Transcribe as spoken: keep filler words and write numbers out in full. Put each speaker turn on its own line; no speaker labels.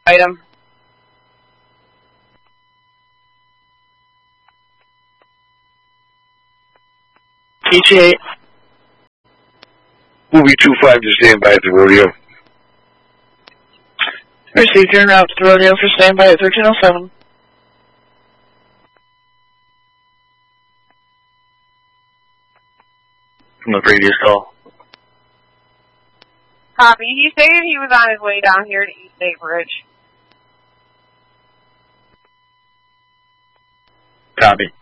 item.
T G eight.
Movie two five to stand by at the rodeo.
Received your route to the rodeo for standby at thirteen oh seven.
From the previous call.
Copy. He stated he was on his way down here to East Bay Bridge.
Copy.